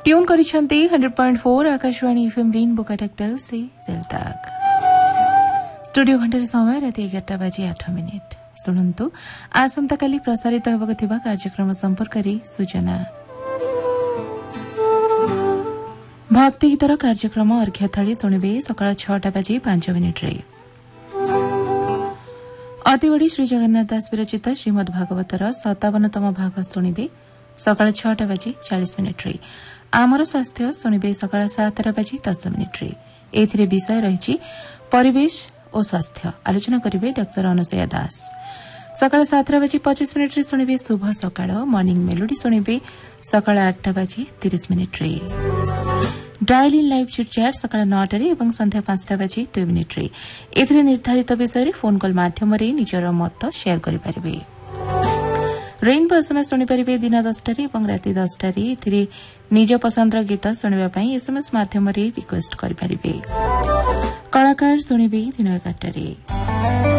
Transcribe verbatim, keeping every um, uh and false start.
Tune करिसेंती hundred point four Akashvani FM rainbow Cuttack दिल से दिल तक। स्टूडियो घंटार समय राति एगारटा बाजी आठ मिनिट। शुणु आसंताकाली प्रसारित होबाक थिबा कार्यक्रम संपर्करे सूचना। भक्ति गीतर कार्यक्रम अर्घ्यथाली शुणिबे सकाळ छटा बाजी पांच मिनिट रे। अतिबड़ी श्री जगन्नाथ दास विरचित श्रीमद भागवतर सतावनतम भाग शुणिबे सकाळ छटा बाजी चालीस मिनिट रे। आमर स्वास्थ्य शुणिबे सकाळ सातटा बाजी दस मिनिट रे। एथिरे विषय रहिछि परिवेश और स्वास्थ्य। आलोचना करिबे डॉक्टर अनुसया दास। सकाळ सातटा बाजी पच्चीस मिनिट रे शुणिबे शुभ सकाळ मॉर्निंग मेलोडी शुणिबे सकाळ आठटा बाजी तीस मिनिट रे। डायल इन लाइव चिटचैट सकाळ नौटा रे एवं संध्या पांचटा बाजी दो मिनिट रे। एथिरे निर्धारित विषय रे फोन कॉल माध्यम रे निजर मत शेयर करि परिबे। रेनबो एसएमएस शुणी पारे दिन दसटा और राति दसटा एथिरे निज पसंद गीत शुणा एसएमएस माध्यम रिक्वेस्ट करें। कलाकार शुणे दिन एगारटा।